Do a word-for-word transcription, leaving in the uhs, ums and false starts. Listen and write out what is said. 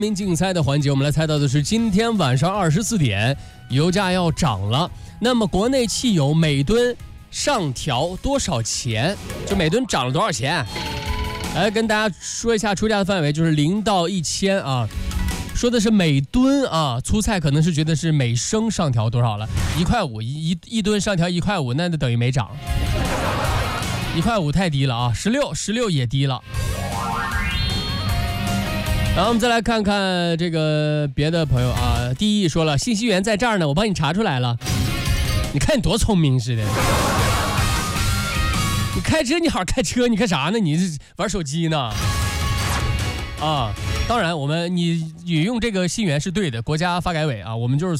名竞猜的环节，我们来猜到的是今天晚上二十四点，油价要涨了。那么国内汽油每吨上调多少钱？就每吨涨了多少钱？来跟大家说一下出价的范围，就是零到一千啊。说的是每吨啊，粗菜可能是觉得是每升上调多少了，一块五一一吨上调一块五，那就等于没涨。一块五太低了啊，十六十六也低了。然后我们再来看看这个别的朋友啊，第一说了信息源在这儿呢，我帮你查出来了。你看你多聪明似的，你开车你好好开车，你干啥呢？你是玩手机呢？啊，当然我们你引用这个信源是对的，国家发改委啊，我们就是从